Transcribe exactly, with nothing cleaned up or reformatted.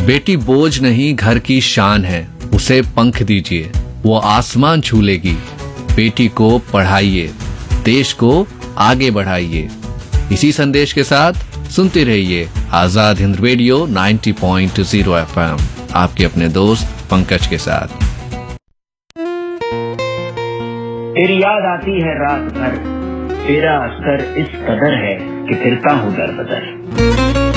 बेटी बोझ नहीं घर की शान है, उसे पंख दीजिए वो आसमान छू लेगी। बेटी को पढ़ाइए, देश को आगे बढ़ाइए। इसी संदेश के साथ सुनते रहिए आजाद हिंद रेडियो नब्बे पॉइंट शून्य एफएम, आपके अपने दोस्त पंकज के साथ। तेरी याद आती है रात भर, तेरा असर इस कदर है कि फिरता हूँ दर बदर।